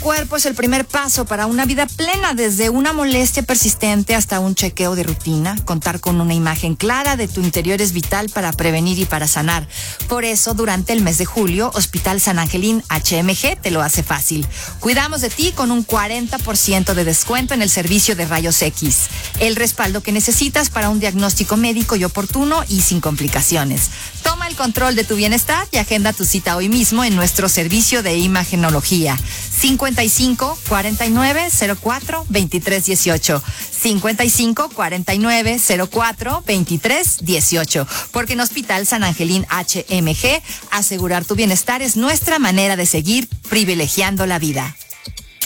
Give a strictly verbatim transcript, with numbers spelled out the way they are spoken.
cuerpo es el primer paso para una vida plena, desde una molestia persistente hasta un chequeo de rutina. Contar con una imagen clara de tu interior es vital para prevenir y para sanar. Por eso, durante el mes de julio, Hospital San Angelín H M G te lo hace fácil. Cuidamos de ti con un cuarenta por ciento de descuento en el servicio de rayos X. El respaldo que necesitas para un diagnóstico médico y oportuno y sin complicaciones. Toma el control de tu bienestar y agenda tu cita hoy mismo en nuestro servicio de imagenología. cincuenta y cinco, cuarenta y nueve, cero cuatro, veintitrés dieciocho. cincuenta y cinco, cuarenta y nueve, cero cuatro, veintitrés dieciocho. Porque en Hospital San Angelín H M G, asegurar tu bienestar es nuestra manera de seguir privilegiando la vida.